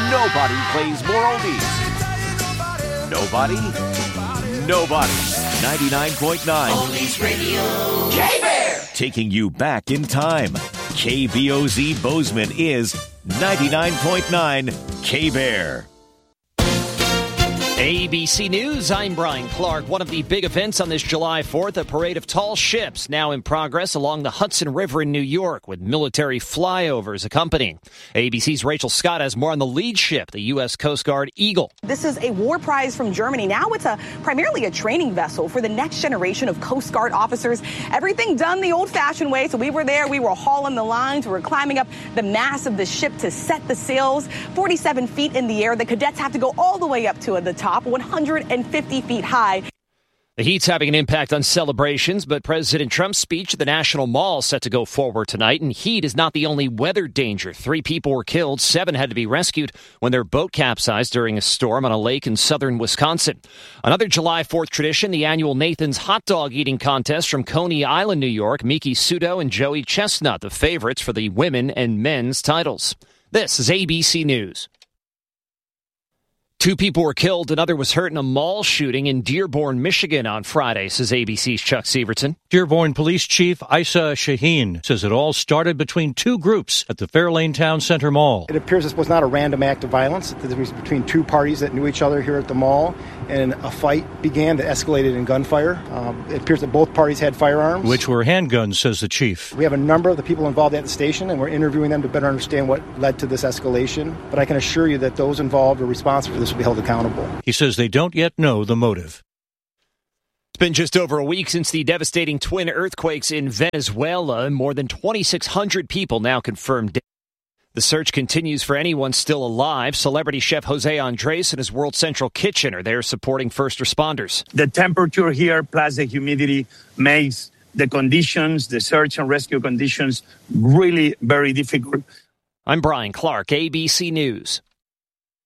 Nobody plays more oldies. Nobody? Nobody. 99.9. Oldies Radio. K-Bear! Taking you back in time. KBOZ Bozeman is 99.9 K-Bear. ABC News, I'm Brian Clark. One of the big events on this July 4th, a parade of tall ships now in progress along the Hudson River in New York with military flyovers accompanying. ABC's Rachel Scott has more on the lead ship, the U.S. Coast Guard Eagle. This is a war prize from Germany. Now it's primarily a training vessel for the next generation of Coast Guard officers. Everything done the old-fashioned way. So we were there. We were hauling the lines. We were climbing up the mast of the ship to set the sails. 47 feet in the air. The cadets have to go all the way up to the top, 150 feet high. The heat's having an impact on celebrations, but President Trump's speech at the National Mall is set to go forward tonight, and heat is not the only weather danger. 3 people were killed, 7 had to be rescued when their boat capsized during a storm on a lake in southern Wisconsin. Another July 4th tradition, the annual Nathan's Hot Dog Eating Contest from Coney Island, New York. Miki Sudo and Joey Chestnut, the favorites for the women and men's titles. This is ABC News. 2 people were killed, another was hurt in a mall shooting in Dearborn, Michigan on Friday, says ABC's Chuck Severson. Dearborn Police Chief Isa Shaheen says it all started between 2 groups at the Fairlane Town Center Mall. It appears this was not a random act of violence. It was between 2 parties that knew each other here at the mall, and a fight began that escalated in gunfire. It appears that both parties had firearms. Which were handguns, says the chief. We have a number of the people involved at the station, and we're interviewing them to better understand what led to this escalation. But I can assure you that those involved or responsible for this will be held accountable. He says they don't yet know the motive. It's been just over a week since the devastating twin earthquakes in Venezuela. More than 2,600 people now confirmed dead. The search continues for anyone still alive. Celebrity chef Jose Andres and his World Central Kitchen are there supporting first responders. The temperature here plus the humidity makes the conditions, the search and rescue conditions, really very difficult. I'm Brian Clark, ABC News.